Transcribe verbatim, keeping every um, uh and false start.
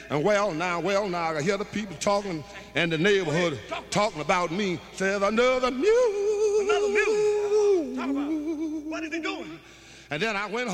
And well now, well now, I hear the people talking in the neighborhood talking about me. Says another mule. Another mule. Talk about it. What is he doing? And then I went